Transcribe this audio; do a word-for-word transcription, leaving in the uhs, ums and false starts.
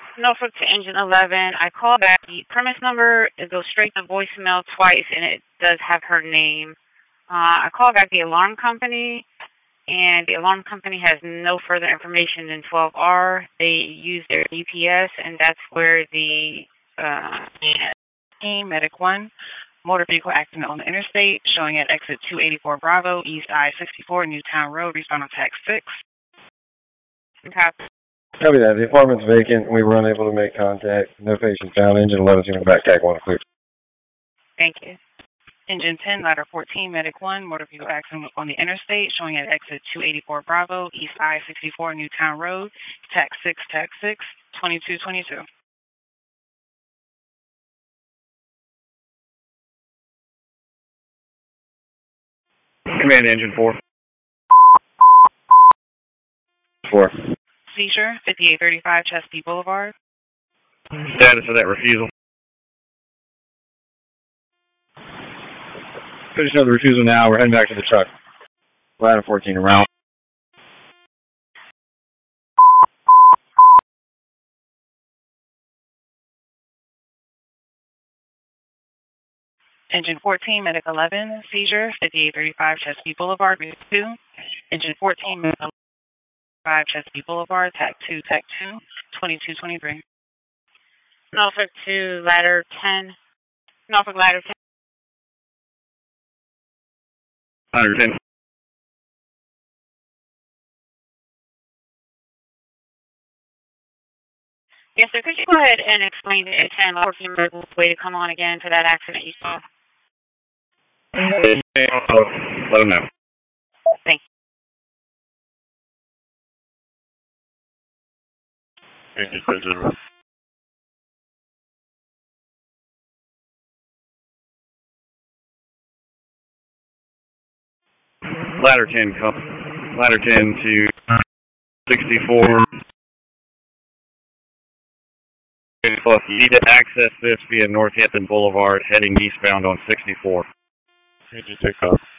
Norfolk to engine eleven. I called back. The premise number, it goes straight to voicemail twice, and it does have her name. Uh, I called back the alarm company, and the alarm company has no further information than twelve R. They use their G P S, and that's where the uh, Team Medic one, motor vehicle accident on the interstate, showing at exit two eighty-four Bravo, East I sixty-four, Newtown Road, respond on tax six. Copy. Copy that. The apartment's vacant. We were unable to make contact. No patient found. Engine eleven's going to back tag one clear. Thank you. Engine ten, ladder fourteen, Medic one, motor vehicle accident on the interstate, showing at exit two eighty-four Bravo, East I sixty-four, Newtown Road, tax six, tax six, twenty-two twenty-two. Command engine four. Four. Seizure, fifty-eight thirty-five Chesapeake Boulevard. Status of that refusal. Finish another refusal now. We're heading back to the truck. Ladder fourteen around. Engine fourteen, Medic eleven, seizure, fifty-eight thirty-five Chesapeake Boulevard, route two. Engine fourteen, Medic five Chesapeake Boulevard, tac two, tac two, twenty-two twenty-three. Norfolk to ladder ten. Norfolk ladder ten. Ladder ten. Yes, sir. Could you go ahead and explain the ten fourteen way to come on again for that accident you saw? Let them know. Thank you. Ladder ten, come. Ladder ten to sixty-four. You need to access this via Northampton Boulevard, heading eastbound on sixty-four. Could you take off?